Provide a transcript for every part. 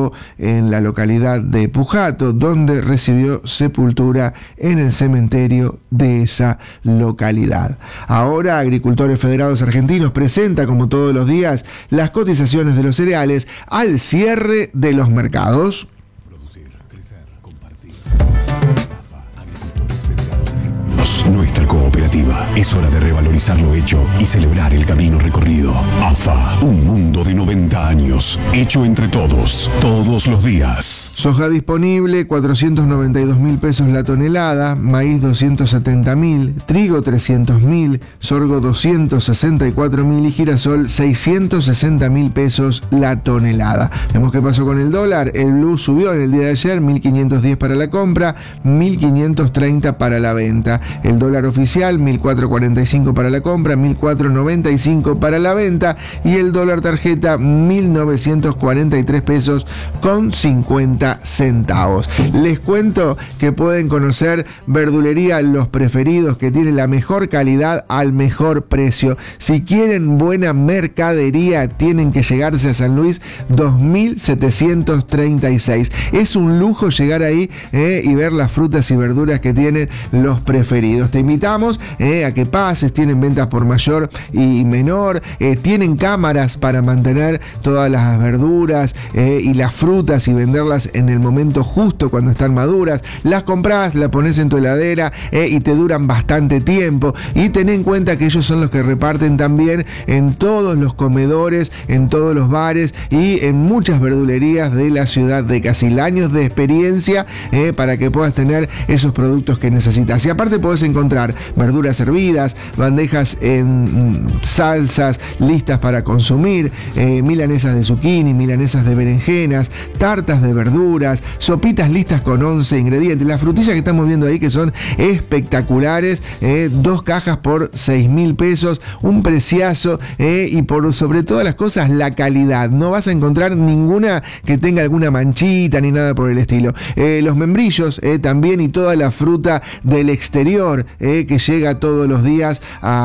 estuvo en la localidad de Pujato, donde recibió sepultura en el cementerio de esa localidad. Ahora, Agricultores Federados Argentinos presenta, como todos los días, las cotizaciones de los cereales al cierre de los mercados. Nuestra cooperativa. Es hora de revalorizar lo hecho y celebrar el camino recorrido. AFA, un mundo de 90 años, hecho entre todos, todos los días. Soja disponible, 492.000 pesos la tonelada, maíz 270.000, trigo 300.000, sorgo 264.000 y girasol 660.000 pesos la tonelada. Vemos qué pasó con el dólar. El blue subió en el día de ayer, 1.510 para la compra, 1.530 para la venta. El dólar oficial, 1.445 para la compra, 1.495 para la venta, y el dólar tarjeta, 1.943 pesos con 50 centavos. Les cuento que pueden conocer Verdulería Los Preferidos, que tiene la mejor calidad al mejor precio. Si quieren buena mercadería, tienen que llegarse a San Luis 2736. Es un lujo llegar ahí y ver las frutas y verduras que tienen Los Preferidos. Te invitamos a que pases. Tienen ventas por mayor y menor, tienen cámaras para mantener todas las verduras y las frutas y venderlas en el momento justo cuando están maduras. Las compras, las pones en tu heladera y te duran bastante tiempo. Y ten en cuenta que ellos son los que reparten también en todos los comedores, en todos los bares y en muchas verdulerías de la ciudad de Casil. Años de experiencia para que puedas tener esos productos que necesitas. Y aparte podés encontrar verduras hervidas, bandejas en salsas listas para consumir, milanesas de zucchini, milanesas de berenjenas, tartas de verduras, sopitas listas con 11 ingredientes. Las frutillas que estamos viendo ahí, que son espectaculares, 2 cajas por 6.000 pesos, un preciazo, y por sobre todas las cosas, la calidad. No vas a encontrar ninguna que tenga alguna manchita ni nada por el estilo. Los membrillos también, y toda la fruta del exterior que llega todos los días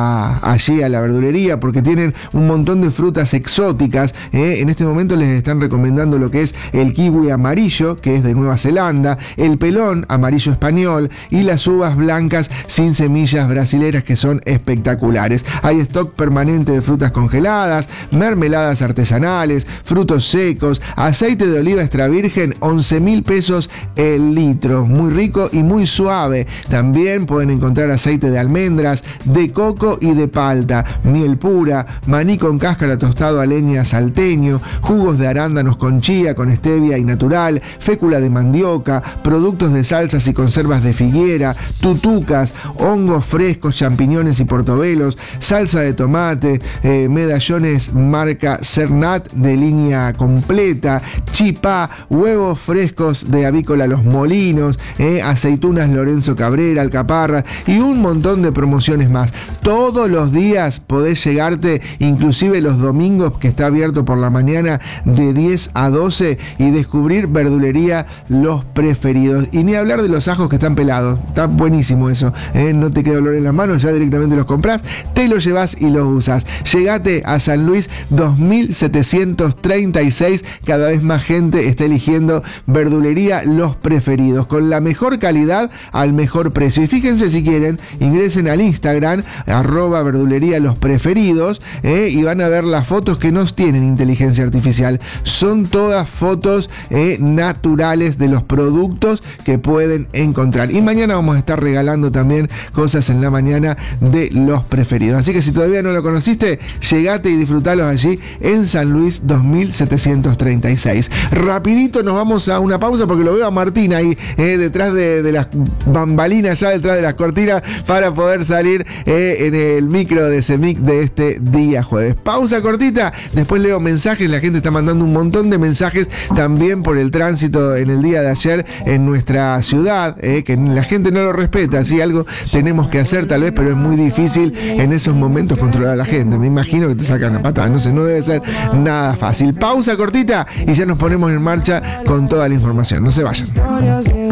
allí a la verdulería, porque tienen un montón de frutas exóticas. En este momento les están recomendando lo que es el kiwi amarillo, que es de Nueva Zelanda, el pelón amarillo español y las uvas blancas sin semillas brasileras, que son espectaculares. Hay stock permanente de frutas congeladas, mermeladas artesanales, frutos secos, aceite de oliva extra virgen, 11.000 pesos el litro, muy rico y muy suave. También pueden encontrar aceite de almendras, de coco y de palta, miel pura, maní con cáscara tostado a leña salteño, jugos de arándanos con chía, con stevia y natural, fécula de mandioca, productos de salsas y conservas de figuera, tutucas, hongos frescos, champiñones y portobelos, salsa de tomate, medallones marca Cernat de línea completa, chipá, huevos frescos de Avícola Los Molinos, aceitunas Lorenzo Cabrera, alcaparras y un montón de promociones más. Todos los días podés llegarte, inclusive los domingos, que está abierto por la mañana de 10 a 12, y descubrir Verdulería Los Preferidos. Y ni hablar de los ajos que están pelados. Está buenísimo eso. No te queda dolor en las manos, ya directamente los compras, te los llevas y los usas. Llegate a San Luis 2736. Cada vez más gente está eligiendo Verdulería Los Preferidos, con la mejor calidad al mejor precio. Y fíjense, si quieren, ingresen al Instagram, @verdulería Los Preferidos, y van a ver las fotos que no tienen inteligencia artificial. Son todas fotos naturales de los productos que pueden encontrar. Y mañana vamos a estar regalando también cosas en la mañana de Los Preferidos. Así que si todavía no lo conociste, llegate y disfrutalos allí en San Luis 2736. Rapidito nos vamos a una pausa, porque lo veo a Martín ahí detrás de las bambalinas, ya detrás de las cortinas, para poder salir en el micro de CEMIC de este día jueves. Pausa cortita, después leo mensajes. La gente está mandando un montón de mensajes también por el tránsito en el día de ayer en nuestra ciudad, que la gente no lo respeta. Sí, algo tenemos que hacer tal vez, pero es muy difícil en esos momentos controlar a la gente. Me imagino que te sacan la patada, no sé, no debe ser nada fácil. Pausa cortita y ya nos ponemos en marcha con toda la información. No se vayan.